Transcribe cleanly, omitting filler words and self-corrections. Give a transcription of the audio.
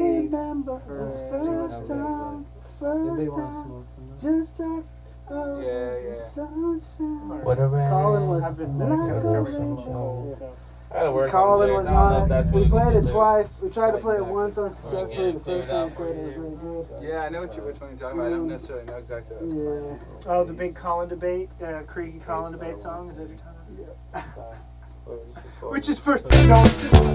remember the first time, just like sunshine. Whatever. Colin was I've been like a cold, so. I had to work Colin on was lyrics. I don't know on if that's it. We really played good it twice. We tried to Like play it that. once unsuccessfully. The Clear it first time out we played for it was you. really good. Yeah, I know which one you're talking about. I don't necessarily know exactly what it's playing. Yeah. Oh, the big Colin debate, Creaky Colin debate song, is that what you're talking about? Yeah. Which is for no.